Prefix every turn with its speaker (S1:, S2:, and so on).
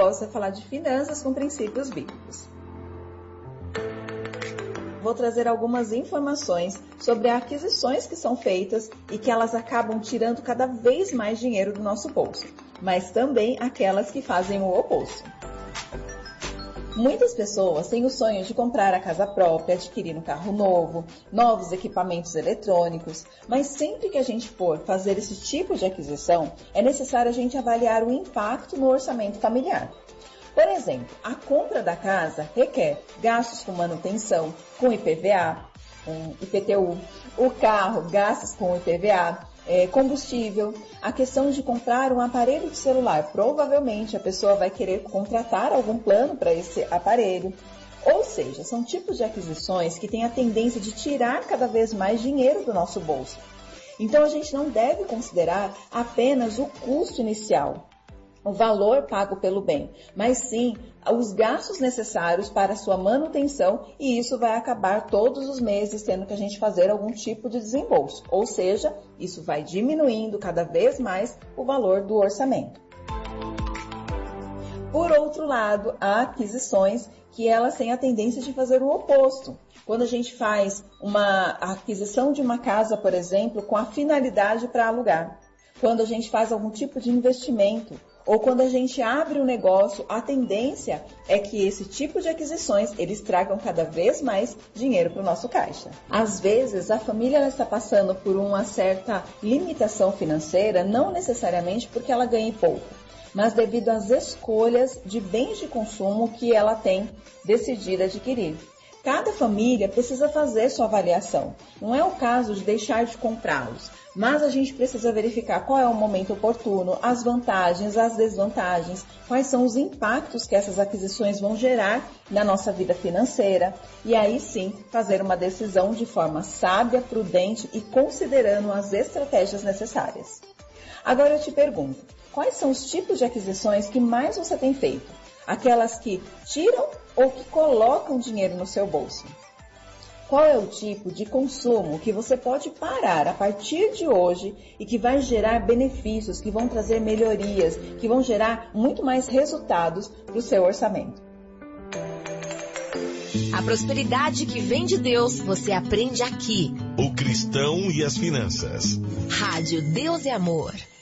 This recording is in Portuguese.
S1: propósito é falar de finanças com princípios bíblicos. Vou trazer algumas informações sobre aquisições que são feitas e que elas acabam tirando cada vez mais dinheiro do nosso bolso, mas também aquelas que fazem o oposto. Muitas pessoas têm o sonho de comprar a casa própria, adquirir um carro novo, novos equipamentos eletrônicos, mas sempre que a gente for fazer esse tipo de aquisição, é necessário a gente avaliar o impacto no orçamento familiar. Por exemplo, a compra da casa requer gastos com manutenção, com IPVA, com IPTU, o carro, gastos com IPVA, combustível, a questão de comprar um aparelho de celular. Provavelmente a pessoa vai querer contratar algum plano para esse aparelho. Ou seja, são tipos de aquisições que têm a tendência de tirar cada vez mais dinheiro do nosso bolso. Então a gente não deve considerar apenas o custo inicial, o valor pago pelo bem, mas sim os gastos necessários para a sua manutenção, e isso vai acabar todos os meses tendo que a gente fazer algum tipo de desembolso. Ou seja, isso vai diminuindo cada vez mais o valor do orçamento. Por outro lado, há aquisições que elas têm a tendência de fazer o oposto. Quando a gente faz uma aquisição de uma casa, por exemplo, com a finalidade para alugar. Quando a gente faz algum tipo de investimento, ou quando a gente abre um negócio, a tendência é que esse tipo de aquisições, eles tragam cada vez mais dinheiro para o nosso caixa. Às vezes, a família está passando por uma certa limitação financeira, não necessariamente porque ela ganhe pouco, mas devido às escolhas de bens de consumo que ela tem decidido adquirir. Cada família precisa fazer sua avaliação. Não é o caso de deixar de comprá-los, mas a gente precisa verificar qual é o momento oportuno, as vantagens, as desvantagens, quais são os impactos que essas aquisições vão gerar na nossa vida financeira, e aí sim fazer uma decisão de forma sábia, prudente e considerando as estratégias necessárias. Agora eu te pergunto, quais são os tipos de aquisições que mais você tem feito? Aquelas que tiram ou que colocam dinheiro no seu bolso? Qual é o tipo de consumo que você pode parar a partir de hoje e que vai gerar benefícios, que vão trazer melhorias, que vão gerar muito mais resultados para o seu orçamento?
S2: A prosperidade que vem de Deus, você aprende aqui.
S3: O Cristão e as Finanças.
S2: Rádio Deus e Amor.